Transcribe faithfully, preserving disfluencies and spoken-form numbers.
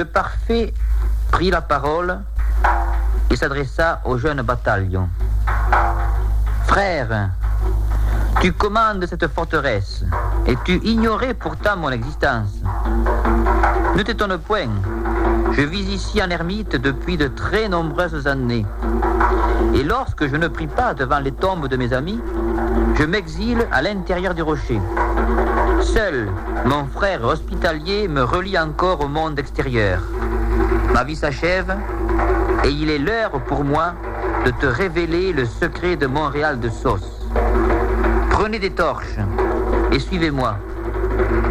Le parfait prit la parole et s'adressa au jeune bataillon. « Frère, tu commandes cette forteresse et tu ignorais pourtant mon existence. Ne t'étonne point, je vis ici en ermite depuis de très nombreuses années. Et lorsque je ne prie pas devant les tombes de mes amis, je m'exile à l'intérieur du rocher. Seul mon frère hospitalier me relie encore au monde extérieur. Ma vie s'achève et il est l'heure pour moi de te révéler le secret de Montréal de Sauce. Prenez des torches et suivez-moi.